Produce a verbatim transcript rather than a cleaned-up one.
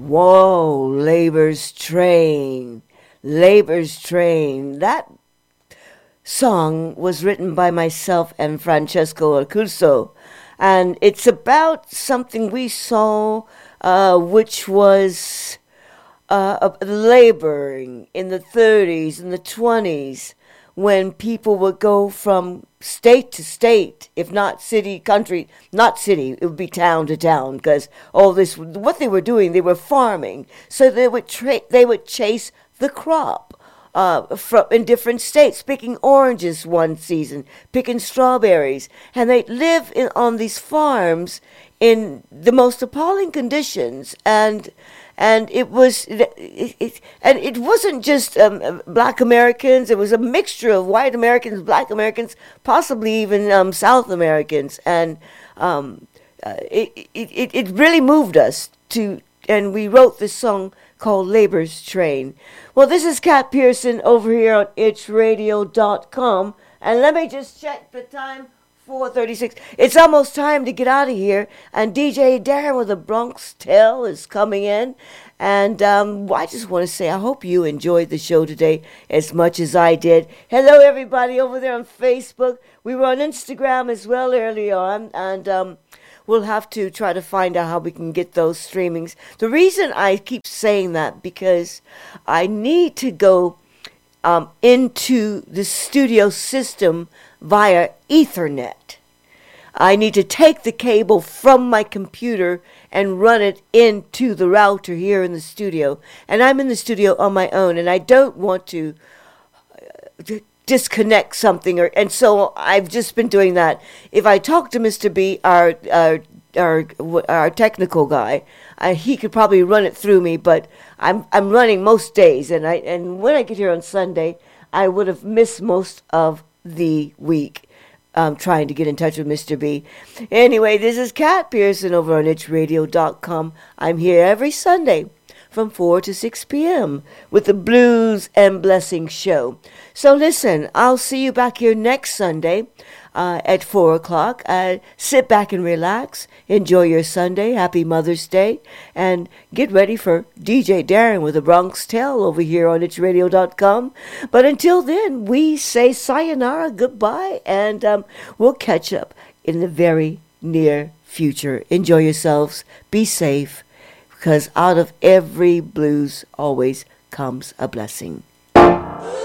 Whoa, Labor's Train. Labor's Train. That song was written by myself and Francesco Acuso. And it's about something we saw, uh, which was uh, laboring in the thirties and the twenties, when people would go from state to state, if not city, country, not city, it would be town to town, because all this, what they were doing, they were farming. So they would tra- they would chase the crop uh, from in different states, picking oranges one season, picking strawberries, and they'd live in, on these farms in the most appalling conditions. And And it was, it, it, and it wasn't just um, Black Americans. It was a mixture of white Americans, Black Americans, possibly even um, South Americans. And um, uh, it, it it really moved us to, and we wrote this song called Labor's Train. Well, this is Kat Pearson over here on itch radio dot com, and let me just check the time. four thirty-six. It's almost time to get out of here. And D J Darren with the Bronx Tale is coming in. And um, I just want to say I hope you enjoyed the show today as much as I did. Hello, everybody over there on Facebook. We were on Instagram as well earlier on. And um, we'll have to try to find out how we can get those streamings. The reason I keep saying that, because I need to go um, into the studio system via Ethernet. I need to take the cable from my computer and run it into the router here in the studio. And I'm in the studio on my own, and I don't want to uh, disconnect something. Or, and so I've just been doing that. If I talk to Mister B, our our our, our technical guy, uh, he could probably run it through me. But I'm I'm running most days, and I and when I get here on Sunday, I would have missed most of the week um, trying to get in touch with Mister B. Anyway, this is Kat Pearson over on itch radio dot com. I'm here every Sunday from four to six p.m. with the Blues and Blessings show. So listen, I'll see you back here next Sunday uh, at four o'clock. Uh, sit back and relax. Enjoy your Sunday. Happy Mother's Day. And get ready for D J Darren with the Bronx Tale over here on itch radio dot com. But until then, we say sayonara, goodbye, and um, we'll catch up in the very near future. Enjoy yourselves. Be safe, because out of every blues always comes a blessing.